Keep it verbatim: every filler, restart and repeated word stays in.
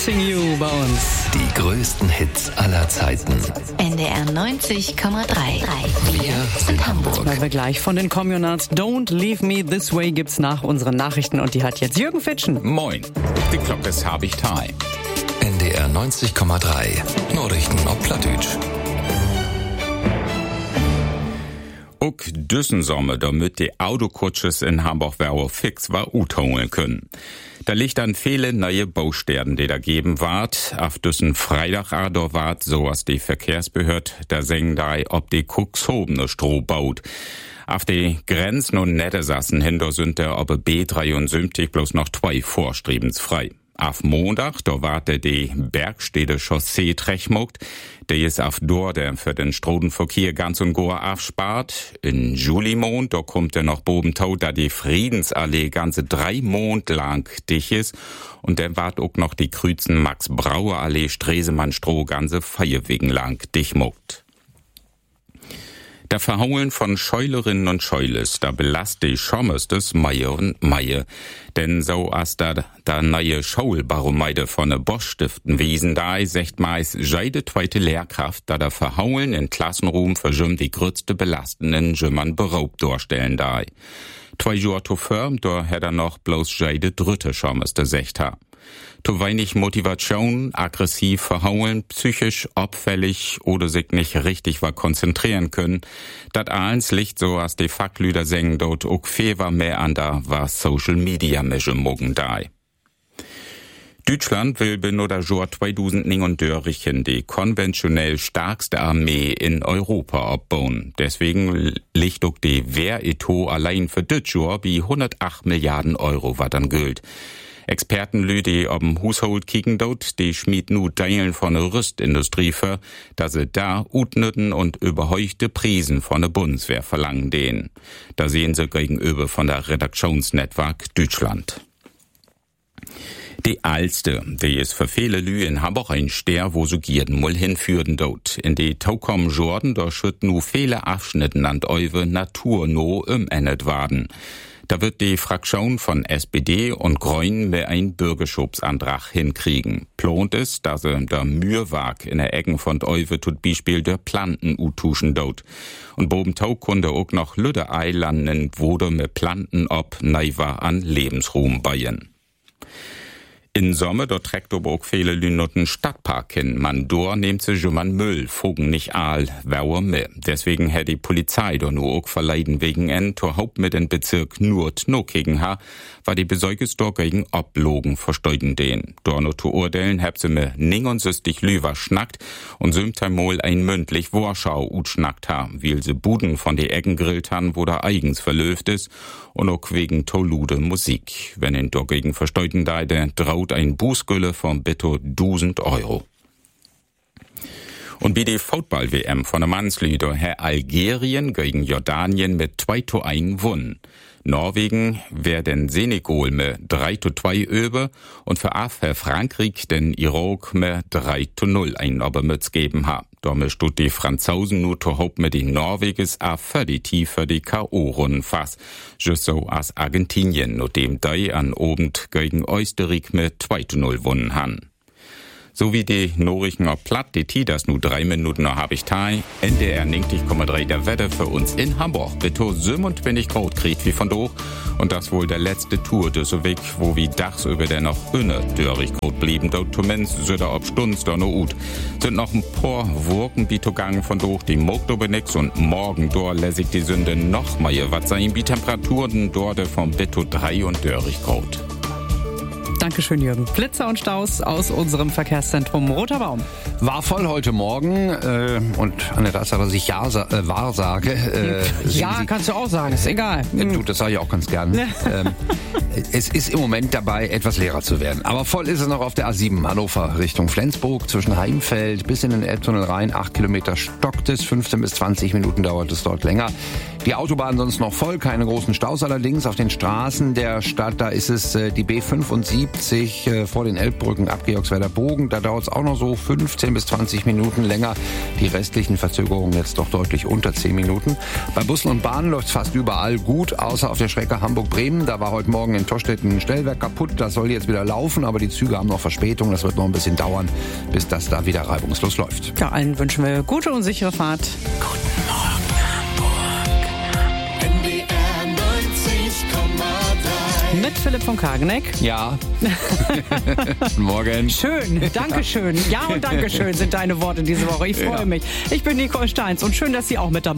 Missing You bei uns. Die größten Hits aller Zeiten. N D R neunzig Komma drei. Wir sind Hamburg. Weil wir gleich von den Communards Don't Leave Me This Way gibt's nach unseren Nachrichten und die hat jetzt Jürgen Fitschen. Moin, die Glocke ist hab ich Thai. N D R neunzig Komma drei. Nachrichten auf Plattdeutsch. Ook düssen Sommer, damit die Autokutsches in Hamburg-Werro fix war utholen können. Da liegt an viele neue Baustellen, die da geben wart. Auf düssen Freitag ador wart, so was die Verkehrsbehörd, da sengen da, ob die Cuxhobene Stroh baut. Auf die Grenzen und Nette sassen hinter sind der ob B dreiundsiebzig bloß noch zwei vorstrebensfrei. Auf Montag, da warte die Bergstede Chaussee trechmuckt, die ist auf Dorde für den Strodenverkehr ganz und gar aufspart. In Julimond, da kommt er noch bobentau, da die Friedensallee ganze drei Mond lang dicht ist. Und dann wart auch noch die Krüzen Max-Brauer-Allee Stresemann-Stroh ganze Feierwegen lang dichtmuckt. Da Verhaulen von Scheulerinnen und Scheules, da belast die Schommes des Meier und Meier. Denn so as da da neue Schaulbaromeide von ne Bosch stiften wiesen da, secht meist jede zweite Lehrkraft, da da Verhaulen in Klassenruhm verschimmt die größte belastenden Jümmern beraubt darstellen da. Zwei Jahre zuvor, da hätt er noch bloß jede dritte Schommes de secht ha. Zu wenig Motivation, aggressiv verhauen, psychisch abfällig oder sich nicht richtig war konzentrieren können. Dat eins liegt so, als die Facklüder sengen dort ook fewer mehr an da war Social Media mische mogen da. Deutschland will bin oder Jahr zweitausendneununddreißig die konventionell stärkste Armee in Europa abbauen. Deswegen liegt auch die Wehretat allein für das Jahr wie hundertacht Milliarden Euro, was dann gilt. Experten lü, die ob'm Haushalt kicken dort, die schmied nu Teilen von der Rüstindustrie für, dass sie da utnütten und überheuchte Prisen von der Bundeswehr verlangen den. Da sehen sie gegenüber von der Redaktionsnetzwerk Deutschland. Die Alste, die ist für viele Lü in Hamburg ein Ster, wo so Gierden mal hinführen dort. In die Taukom Jordan, da schütt nu viele Abschnitten an Euwe naturnah umendet werden. Da wird die Fraktion von S P D und Grünen mehr ein Bürgerschaftantrag hinkriegen. Plant ist, dass sie der Mührwag in der Ecken von Euwe tut Beispiel der Planten utuschen dort. Und bobentau kunde auch noch Lüde Eilanden, wo de mit Planten ob neiwa an Lebensruhm beien. In Sommer, dort trägt aber auch viele Lünotten Stadtpark hin. Man dort nehmt sich schon man Müll, Fogen nicht all, wer mehr. Deswegen hätte die Polizei doch nur auch verleiden wegen en, to Haupt mit den Bezirk nur no gegen ha, war die Besäuges dort gegen Oblogen versteuden den. Dort nur zu urteilen, hab sie mir neunundsechzig Lüwer schnackt und sümtermol ein mündlich Warschau utschnackt ha, weil sie Buden von die Ecken grillt han, wo da eigens verlöft ist und auch wegen tolude Musik. Wenn in dort gegen versteuden da, der draut ein Bußgülle von bitte tausend Euro. Und wie die Football-W M von der Mannslieder Herr Algerien gegen Jordanien mit zwei zu eins won. Norwegen wär den Senegal mit drei zu zwei über und für Herr Frankreich den Irak mit drei zu null ein Obermütz geben ha. Damit stut die Franzosen nur zu Haupt mit den Norweges a für die tiefer die K O-Runden fast. Just so als Argentinien, nur dem dei an Obend gegen Österreich mit zwei zu null wonnen han. So wie die Norrichten auf Platt, die Tidas nur drei Minuten noch hab ich Thai. N D R neunzig Komma drei der Wetter für uns in Hamburg. Bitte siebenundzwanzig Grad kriegt wie von doch. Und das wohl der letzte Tour des Weg, wo wie dachs über der noch inne dörrig Grad blieben. Dort zumindest süder ob Stunds da no ut. Sind noch ein paar Wurken wie gegangen von doch, die mogt aber nix. Und morgen dort lässt ich die Sünde noch mal was sein wie Temperaturen dort vom Bitto drei und dörrig Grad. Dankeschön, Jürgen. Blitzer und Staus aus unserem Verkehrszentrum Roter Baum. War voll heute Morgen äh, und an der Tatsache, dass ich ja äh, wahr sage. Äh, ja, kannst du auch sagen, ist egal. Äh, du, das sage ich auch ganz gern. ähm, es ist im Moment dabei, etwas leerer zu werden. Aber voll ist es noch auf der A sieben Hannover Richtung Flensburg zwischen Heimfeld bis in den Elbtunnel rein. Acht Kilometer stockt es, fünfzehn bis zwanzig Minuten dauert es dort länger. Die Autobahn sonst noch voll, keine großen Staus allerdings. Auf den Straßen der Stadt, da ist es äh, die B fünfundsiebzig äh, vor den Elbbrücken ab Georgswerder Bogen. Da dauert es auch noch so fünfzehn bis zwanzig Minuten länger. Die restlichen Verzögerungen jetzt doch deutlich unter zehn Minuten. Bei Bussen und Bahnen läuft es fast überall gut, außer auf der Strecke Hamburg-Bremen. Da war heute Morgen in Torstetten-Stellwerk kaputt. Das soll jetzt wieder laufen, aber die Züge haben noch Verspätung. Das wird noch ein bisschen dauern, bis das da wieder reibungslos läuft. Ja, allen wünschen wir gute und sichere Fahrt. Guten Morgen, Hamburg. N D R neunzig Komma drei. Mit Philipp von Kageneck. Ja. Guten Morgen. Schön, Dankeschön. Ja und Dankeschön sind deine Worte diese Woche. Ich freue Ja. mich. Ich bin Nicole Steins und schön, dass Sie auch mit dabei sind.